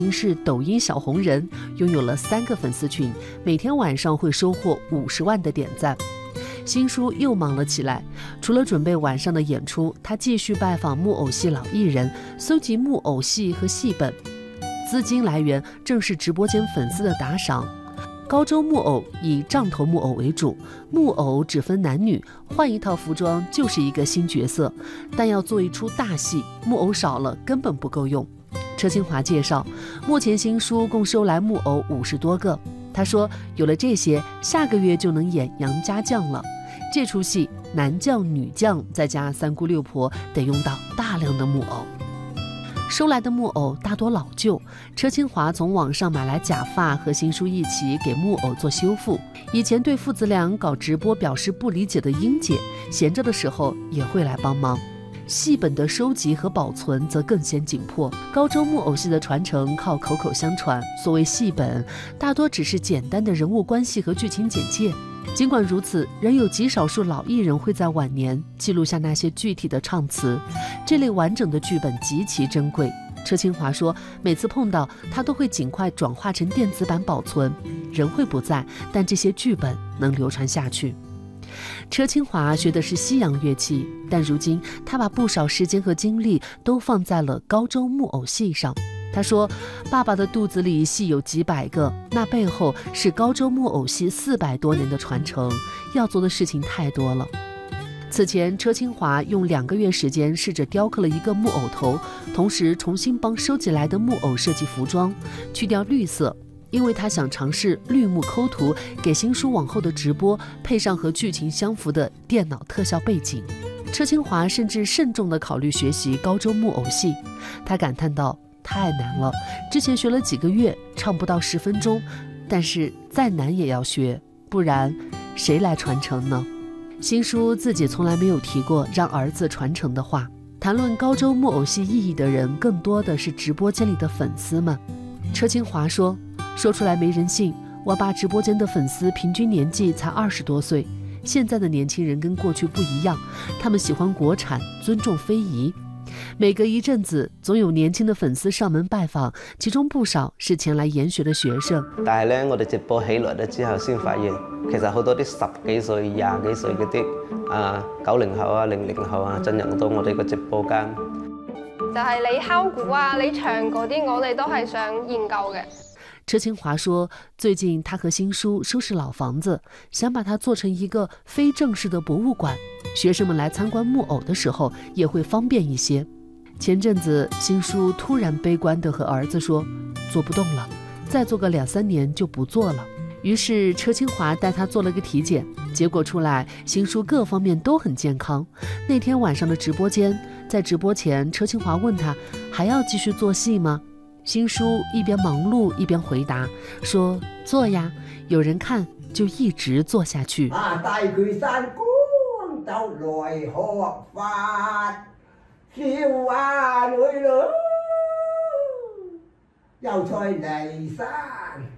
是抖音小红人，拥有了3个粉丝群，每天晚上会收获50万的点赞。新书又忙了起来，除了准备晚上的演出，他继续拜访木偶戏老艺人，搜集木偶戏和戏本，资金来源正是直播间粉丝的打赏。高州木偶以杖头木偶为主，木偶只分男女，换一套服装就是一个新角色，但要做一出大戏，木偶少了根本不够用。车清华介绍，目前新书共收来木偶50多个。他说，有了这些，下个月就能演杨家将了。这出戏男将女将再加三姑六婆，得用到大量的木偶。收来的木偶大多老旧，车清华从网上买来假发和新书一起给木偶做修复。以前对父子俩搞直播表示不理解的英姐，闲着的时候也会来帮忙。戏本的收集和保存则更显紧迫。高州木偶戏的传承靠口口相传，所谓戏本大多只是简单的人物关系和剧情简介。尽管如此，仍有极少数老艺人会在晚年记录下那些具体的唱词，这类完整的剧本极其珍贵。车清华说，每次碰到他都会尽快转化成电子版保存，人会不在，但这些剧本能流传下去。车清华学的是西洋乐器，但如今他把不少时间和精力都放在了高州木偶戏上。他说，爸爸的肚子里戏有几百个，那背后是高州木偶戏400多年的传承，要做的事情太多了。此前，车清华用2个月时间试着雕刻了一个木偶头，同时重新帮收集来的木偶设计服装，去掉绿色，因为他想尝试绿幕抠图，给新书往后的直播配上和剧情相符的电脑特效背景。车清华甚至慎重地考虑学习高州木偶戏，他感叹道，太难了，之前学了几个月，唱不到10分钟，但是再难也要学，不然谁来传承呢？新书自己从来没有提过让儿子传承的话，谈论高州木偶戏意义的人更多的是直播间里的粉丝们。车清华说出来没人信，我爸直播间的粉丝平均年纪才20多岁，现在的年轻人跟过去不一样，他们喜欢國產，尊重非遗。每隔一陣子總有年輕的粉絲上門拜訪，其中不少是前來研學的學生。 但係咧，我哋直播起來咗之後先發現，其實好多啲10幾歲、20幾歲嗰啲90後啊、00後啊進入到我哋個直播間。 就係你敲鼓啊、你唱嗰啲，我哋都係想研究嘅。 車清華說，最近他和新書收拾老房子，想把它做成一個非正式的博物館，學生們來參觀木偶的時候也會方便一些。前陣子新書突然悲觀地和兒子說，做不動了，再做個2、3年就不做了。於是車清華帶他做了個體檢，結果出來新書各方面都很健康。那天晚上的直播間，在直播前車清華問他，還要繼續做戲嗎？新書一邊忙碌一邊回答說，做呀，有人看就一直做下去。 大巨山光就來學法，笑女又在離山。